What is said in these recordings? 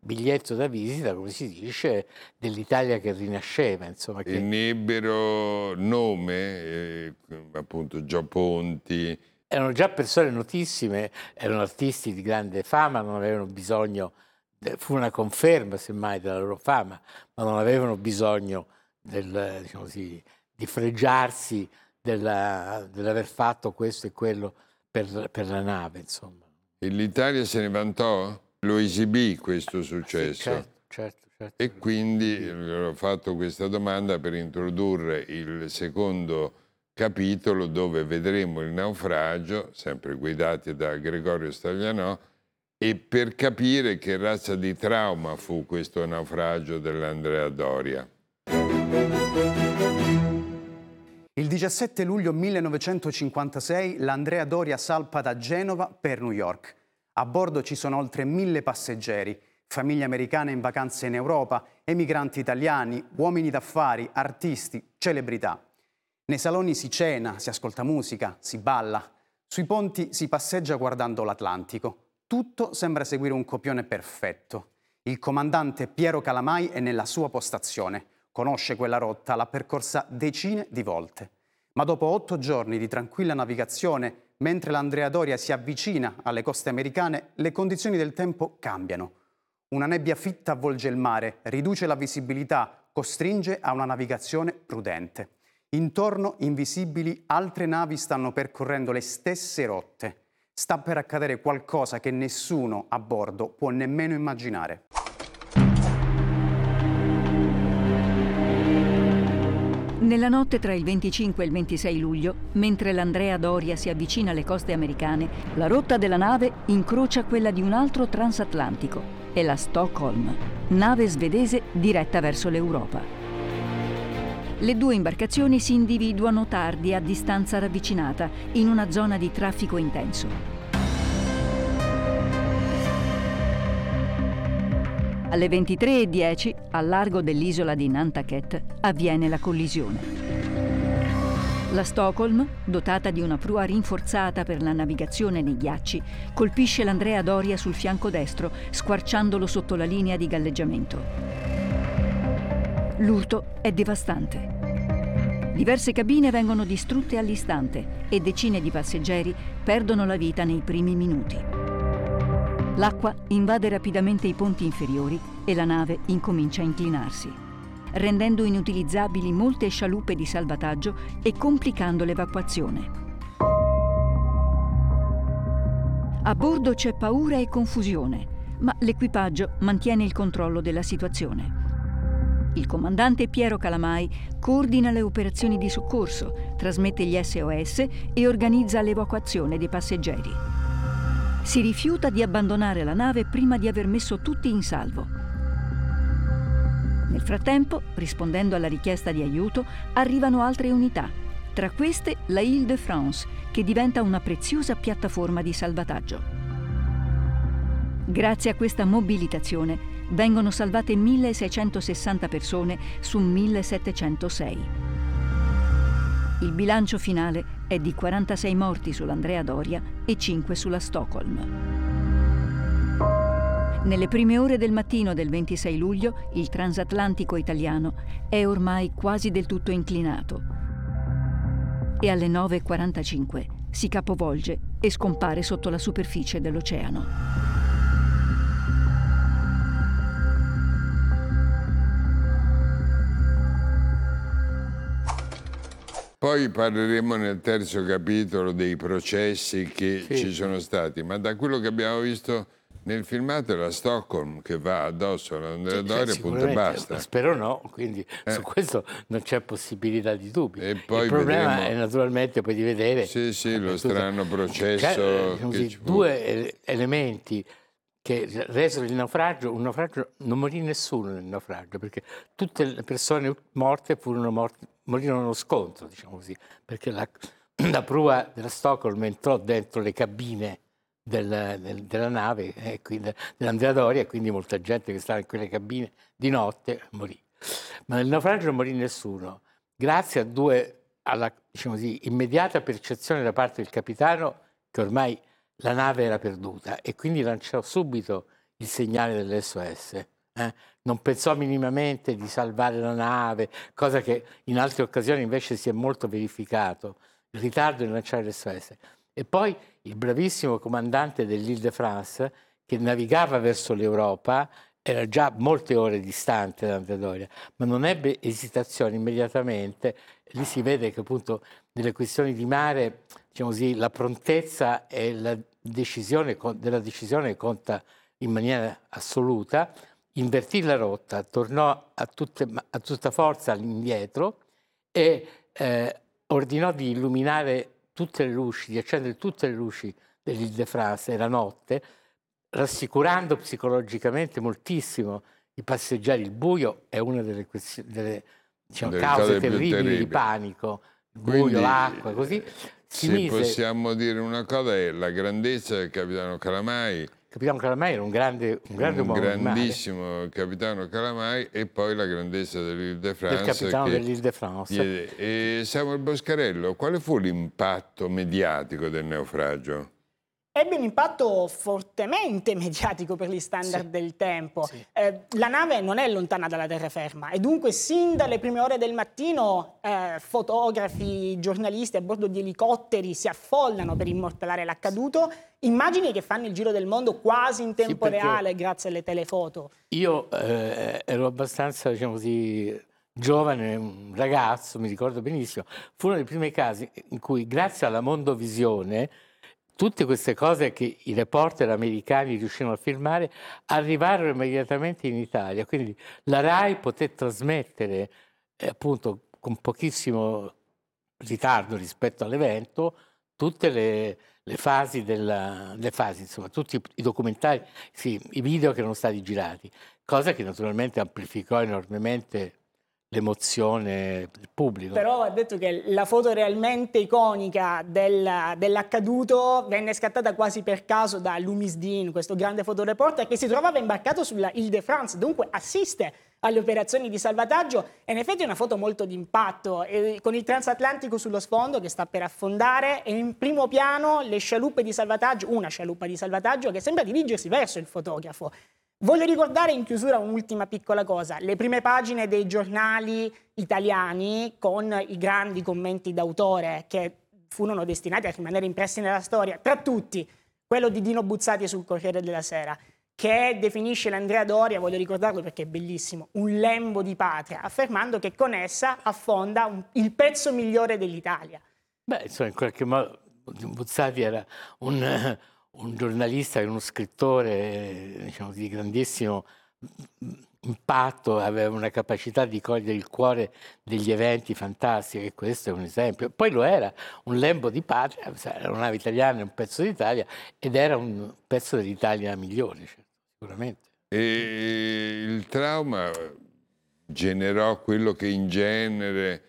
biglietto da visita, come si dice, dell'Italia che rinasceva, insomma. E ne ebbero nome, appunto Gio Ponti. Erano già persone notissime, erano artisti di grande fama, non avevano bisogno, fu una conferma semmai della loro fama, ma non avevano bisogno diciamo così, di fregiarsi dell'aver fatto questo e quello per la nave, insomma. E l'Italia se ne vantò? Lo esibì questo successo? Sì, certo. E quindi ho fatto questa domanda per introdurre il secondo capitolo, dove vedremo il naufragio, sempre guidati da Gregorio Staglianò, e per capire che razza di trauma fu questo naufragio dell'Andrea Doria. Il 17 luglio 1956 l'Andrea Doria salpa da Genova per New York. A bordo ci sono oltre 1000 passeggeri, famiglie americane in vacanze in Europa, emigranti italiani, uomini d'affari, artisti, celebrità. Nei saloni si cena, si ascolta musica, si balla. Sui ponti si passeggia guardando l'Atlantico. Tutto sembra seguire un copione perfetto. Il comandante Piero Calamai è nella sua postazione. Conosce quella rotta, l'ha percorsa decine di volte. Ma dopo 8 giorni di tranquilla navigazione, mentre l'Andrea Doria si avvicina alle coste americane, le condizioni del tempo cambiano. Una nebbia fitta avvolge il mare, riduce la visibilità, costringe a una navigazione prudente. Intorno, invisibili, altre navi stanno percorrendo le stesse rotte. Sta per accadere qualcosa che nessuno a bordo può nemmeno immaginare. Nella notte tra il 25 e il 26 luglio, mentre l'Andrea Doria si avvicina alle coste americane, la rotta della nave incrocia quella di un altro transatlantico, è la Stockholm, nave svedese diretta verso l'Europa. Le due imbarcazioni si individuano tardi a distanza ravvicinata, in una zona di traffico intenso. Alle 23:10, al largo dell'isola di Nantucket, avviene la collisione. La Stockholm, dotata di una prua rinforzata per la navigazione nei ghiacci, colpisce l'Andrea Doria sul fianco destro, squarciandolo sotto la linea di galleggiamento. L'urto è devastante. Diverse cabine vengono distrutte all'istante e decine di passeggeri perdono la vita nei primi minuti. L'acqua invade rapidamente i ponti inferiori e la nave incomincia a inclinarsi, rendendo inutilizzabili molte scialuppe di salvataggio e complicando l'evacuazione. A bordo c'è paura e confusione, ma l'equipaggio mantiene il controllo della situazione. Il comandante Piero Calamai coordina le operazioni di soccorso, trasmette gli SOS e organizza l'evacuazione dei passeggeri. Si rifiuta di abbandonare la nave prima di aver messo tutti in salvo. Nel frattempo, rispondendo alla richiesta di aiuto, arrivano altre unità, tra queste la Île-de-France, che diventa una preziosa piattaforma di salvataggio. Grazie a questa mobilitazione vengono salvate 1660 persone su 1706. Il bilancio finale è di 46 morti sull'Andrea Doria e 5 sulla Stockholm. Nelle prime ore del mattino del 26 luglio, il transatlantico italiano è ormai quasi del tutto inclinato e alle 9:45 si capovolge e scompare sotto la superficie dell'oceano. Poi parleremo nel terzo capitolo dei processi che ci sono stati, ma da quello che abbiamo visto nel filmato è la Stockholm che va addosso all'Andrea Doria, punto e basta. Spero no, quindi su questo non c'è possibilità di dubbio. E poi il problema vedremo... è naturalmente poi di vedere lo strano processo che ci fu. Due elementi che resero il naufragio, un naufragio, non morì nessuno nel naufragio, perché tutte le persone morte morirono nello scontro, diciamo così, perché la prua della Stockholm entrò dentro le cabine della nave, dell'Andrea Doria, e quindi molta gente che stava in quelle cabine di notte morì. Ma nel naufragio non morì nessuno, grazie alla diciamo così, immediata percezione da parte del capitano che ormai la nave era perduta, e quindi lanciò subito il segnale dell'SOS. Non pensò minimamente di salvare la nave, cosa che in altre occasioni invece si è molto verificato, il ritardo nel lanciare l'SOS. E poi il bravissimo comandante dell'Île-de-France, che navigava verso l'Europa, era già molte ore distante da Andrea Doria, ma non ebbe esitazione immediatamente. Lì si vede che appunto nelle questioni di mare, diciamo così, la prontezza e la decisione della decisione conta in maniera assoluta. Invertì la rotta, tornò a tutta forza all'indietro e ordinò di illuminare tutte le luci, di accendere tutte le luci dell'Île-de-France, era notte, rassicurando psicologicamente moltissimo i passeggeri. Il buio è una delle cause terribili di panico, il buio, l'acqua, così. Se possiamo dire una cosa, è la grandezza del capitano Calamai. Il capitano Calamai era un grandissimo capitano Calamai, e poi la grandezza dell'Île-de-France. Del capitano dell'Île-de-France. E Samuel Boscarello, quale fu l'impatto mediatico del naufragio? Ebbe un impatto fortemente mediatico per gli standard del tempo. Sì. La nave non è lontana dalla terraferma e dunque sin dalle prime ore del mattino fotografi, giornalisti a bordo di elicotteri si affollano per immortalare l'accaduto. Immagini che fanno il giro del mondo quasi in tempo reale grazie alle telefoto. Io ero abbastanza, diciamo così, giovane, un ragazzo, mi ricordo benissimo. Fu uno dei primi casi in cui, grazie alla mondovisione, tutte queste cose che i reporter americani riuscirono a filmare arrivarono immediatamente in Italia. Quindi la RAI poté trasmettere, appunto, con pochissimo ritardo rispetto all'evento, tutte le fasi, insomma, tutti i documentari, sì, i video che erano stati girati, cosa che naturalmente amplificò enormemente l'emozione del pubblico. Però ha detto che la foto realmente iconica dell'accaduto venne scattata quasi per caso da Loomis Dean, questo grande fotoreporter che si trovava imbarcato sulla Île-de-France, dunque assiste alle operazioni di salvataggio, e in effetti è una foto molto d'impatto, con il transatlantico sullo sfondo che sta per affondare e in primo piano le scialuppe di salvataggio, una scialuppa di salvataggio che sembra dirigersi verso il fotografo. Voglio ricordare in chiusura un'ultima piccola cosa, le prime pagine dei giornali italiani con i grandi commenti d'autore che furono destinati a rimanere impressi nella storia, tra tutti quello di Dino Buzzati sul Corriere della Sera, che definisce l'Andrea Doria, voglio ricordarlo perché è bellissimo, un lembo di patria, affermando che con essa affonda il pezzo migliore dell'Italia. Beh, insomma, in qualche modo Buzzati era un giornalista e uno scrittore, diciamo, di grandissimo impatto, aveva una capacità di cogliere il cuore degli eventi fantastici, e questo è un esempio. Poi lo era, un lembo di patria, era una nave italiana, un pezzo d'Italia, ed era un pezzo dell'Italia migliore, certo, sicuramente. E il trauma generò quello che in genere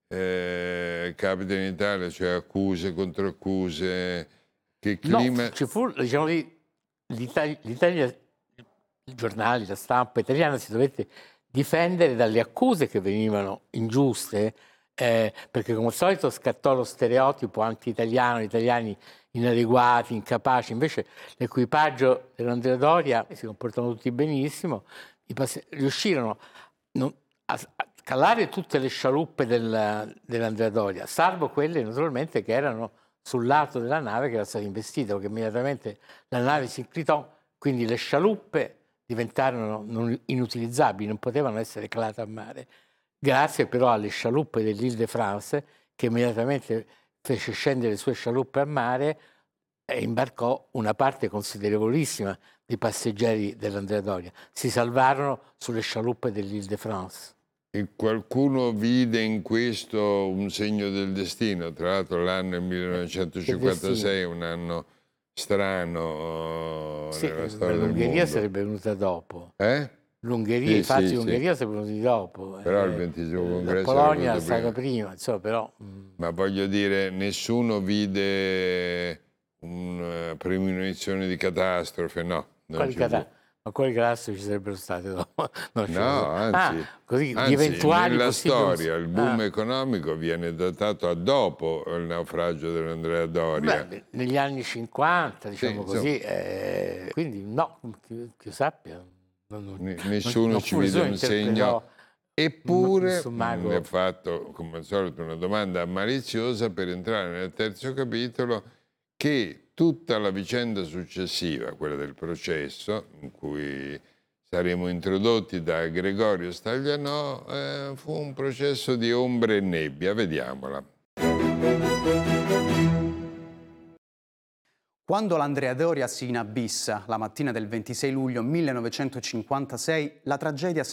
capita in Italia, cioè accuse, controaccuse. Che clima... No, ci fu, diciamo, l'Italia, i giornali, la stampa italiana si dovette difendere dalle accuse che venivano ingiuste, perché come al solito scattò lo stereotipo anti-italiano, gli italiani inadeguati, incapaci. Invece l'equipaggio dell'Andrea Doria si comportano tutti benissimo, riuscirono a calare tutte le scialuppe dell'Andrea Doria, salvo quelle naturalmente che erano sul lato della nave che era stata investita, perché immediatamente la nave si inclinò, quindi le scialuppe diventarono inutilizzabili, non potevano essere calate a mare. Grazie però alle scialuppe dell'Île-de-France, che immediatamente fece scendere le sue scialuppe a mare e imbarcò una parte considerevolissima di passeggeri dell'Andrea Doria. Si salvarono sulle scialuppe dell'Île-de-France. E qualcuno vide in questo un segno del destino. Tra l'altro l'anno è 1956, un anno strano nella storia del l'Ungheria mondo. sarebbe venuta dopo. Sì, L'Ungheria, infatti sì, l'Ungheria sarebbe venuta dopo. Però il 20° congresso la Polonia è stata prima, insomma, però... Ma voglio dire, nessuno vide una premonizione di catastrofe, no. Ma quali catastrofi ci sarebbero state dopo? Non ci No, sono. anzi, Così, anzi, di eventuali nella possibili- storia il boom economico viene datato a dopo il naufragio dell'Andrea Doria. Beh, negli anni 50, diciamo Sì, così, quindi no, che io sappia. Nessuno ci vede un segno. Eppure nessun mago. mi ha fatto, come al solito, una domanda maliziosa per entrare nel terzo capitolo, che tutta la vicenda successiva, quella del processo, in cui saremo introdotti da Gregorio Staglianò, fu un processo di ombre e nebbia. Vediamola. Quando l'Andrea Doria si inabissa la mattina del 26 luglio 1956, la tragedia